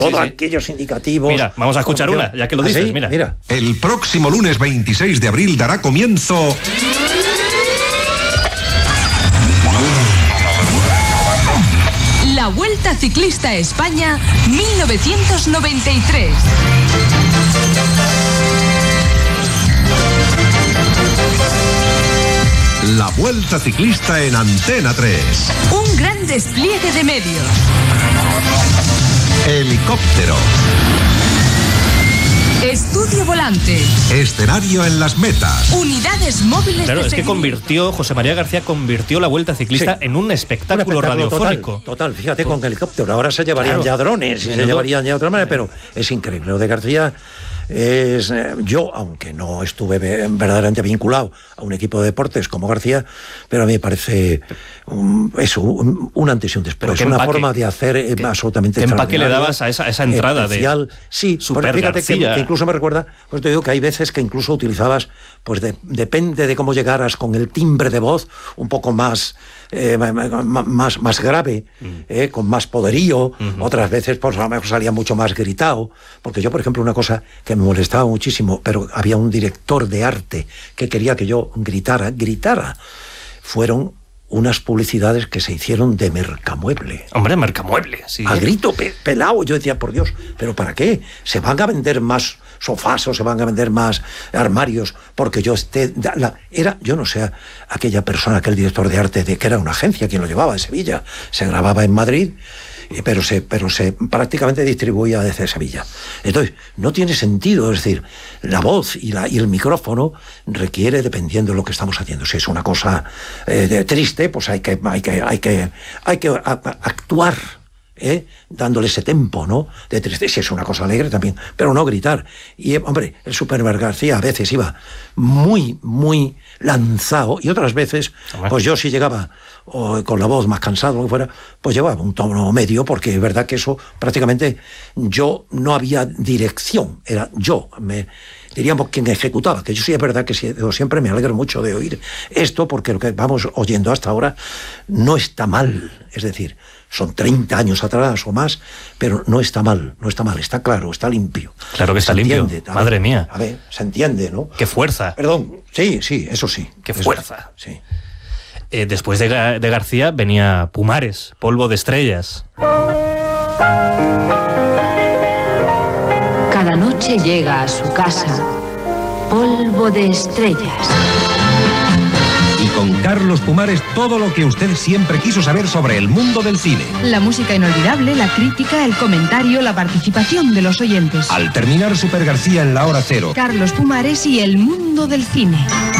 todos aquellos indicativos. Mira, vamos a escuchar una, ya que lo dices, mira. El próximo lunes 26 de abril dará comienzo... La Vuelta Ciclista a España 1993. La Vuelta Ciclista en Antena 3. Un gran despliegue de medios. Helicóptero. Estudio volante. Escenario en las metas. Unidades móviles. Claro, es que José María García convirtió la Vuelta Ciclista en un espectáculo radiofónico. Total, fíjate, con helicóptero. Ahora se llevarían ya drones y se llevarían ya de otra manera, pero es increíble. Lo de García es... yo, aunque no estuve verdaderamente vinculado a un equipo de deportes como García, pero a mí me parece un antes y un después. Es una forma de hacer absolutamente extraordinaria. ¿Qué empaque le dabas a esa entrada especial? Sí, Super fíjate que incluso me recuerda, pues te digo que hay veces que incluso utilizabas, pues depende de cómo llegaras con el timbre de voz, un poco más grave, con más poderío. Otras veces pues a lo mejor salía mucho más gritado, porque yo, por ejemplo, una cosa que me molestaba muchísimo, pero había un director de arte que quería que yo gritara, fueron unas publicidades que se hicieron de Mercamueble. Hombre, Mercamueble, sí. A grito pelado, yo decía, por Dios, ¿pero para qué? ¿Se van a vender más sofás o se van a vender más armarios porque yo esté... yo no sé, aquella persona, aquel director de arte, que era una agencia quien lo llevaba de Sevilla, se grababa en Madrid, pero se prácticamente distribuía desde Sevilla. Entonces, no tiene sentido, es decir, la voz y el micrófono requiere, dependiendo de lo que estamos haciendo. Si es una cosa triste, pues hay que actuar, dándole ese tempo, ¿no? De tristeza. Si es una cosa alegre también, pero no gritar. Y, hombre, el Super García a veces iba muy, muy lanzado, y otras veces, pues yo si llegaba con la voz más cansado, lo que fuera, pues llevaba un tono medio, porque es verdad que eso prácticamente yo no había dirección, era yo, diríamos quien ejecutaba, que yo sí es verdad que siempre me alegro mucho de oír esto, porque lo que vamos oyendo hasta ahora no está mal, es decir, son 30 años atrás o más, pero no está mal, está claro, está limpio. Claro que está limpio, madre mía. A ver, se entiende, ¿no? ¡Qué fuerza! Perdón, sí, eso sí. ¡Qué fuerza! Sí. Después de García venía Pumares, Polvo de Estrellas. Cada noche llega a su casa Polvo de Estrellas. Y con Carlos Pumares, todo lo que usted siempre quiso saber sobre el mundo del cine. La música inolvidable, la crítica, el comentario, la participación de los oyentes. Al terminar Super García en la hora cero. Carlos Pumares y el mundo del cine.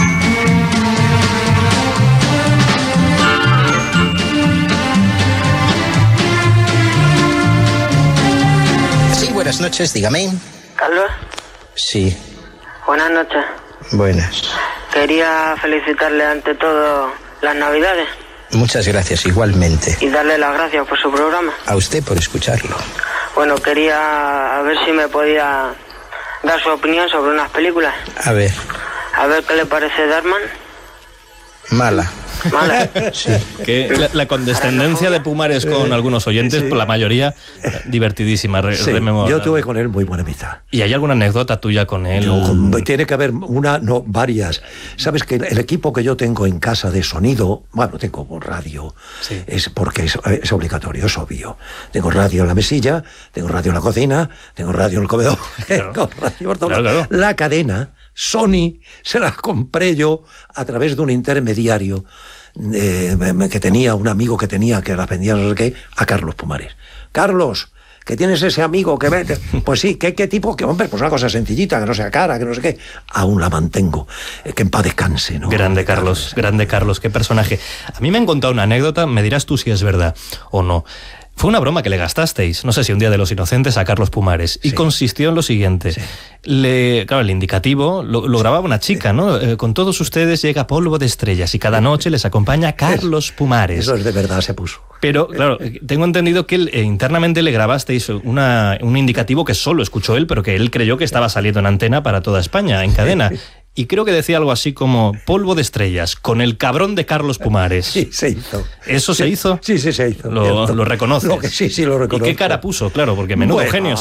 Sí, buenas noches, dígame. ¿Carlos? Sí. Buenas noches. Buenas. Quería felicitarle ante todo las Navidades. Muchas gracias, igualmente. Y darle las gracias por su programa. A usted por escucharlo. Bueno, quería a ver si me podía dar su opinión sobre unas películas. A ver qué le parece Darman. Mala. Sí. Que la condescendencia de Pumares con algunos oyentes, por la mayoría, divertidísima. Yo tuve con él muy buena amistad. ¿Y hay alguna anécdota tuya con él? Tiene que haber una, no, varias. Sabes que el equipo que yo tengo en casa de sonido, bueno, tengo radio, es porque es obligatorio, es obvio. Tengo radio en la mesilla, tengo radio en la cocina, tengo radio en el comedor, tengo radio por todo. Claro. La cadena Sony se la compré yo a través de un intermediario que tenía un amigo que la vendía, no sé qué, a Carlos Pumares. Carlos, que tienes ese amigo que vete. Pues sí, ¿qué tipo? Que hombre, pues una cosa sencillita, que no sea cara, que no sé qué. Aún la mantengo. Que en paz descanse, ¿no? Grande Carlos, qué personaje. A mí me han contado una anécdota, me dirás tú si es verdad o no. Fue una broma que le gastasteis, no sé si un día de los Inocentes, a Carlos Pumares, y consistió en lo siguiente. Claro, el indicativo lo grababa una chica, ¿no? Con todos ustedes llega Polvo de Estrellas y cada noche les acompaña Carlos Pumares. Eso es de verdad, se puso. Pero, claro, tengo entendido que internamente le grabasteis un indicativo que solo escuchó él, pero que él creyó que estaba saliendo en antena para toda España, en cadena. y creo que decía algo así como polvo de estrellas, con el cabrón de Carlos Pumares. Sí, se hizo. ¿Eso se hizo? Sí, se hizo. Lo reconoces. Sí, lo reconozco. ¿Y qué cara puso? Claro, porque menudo genio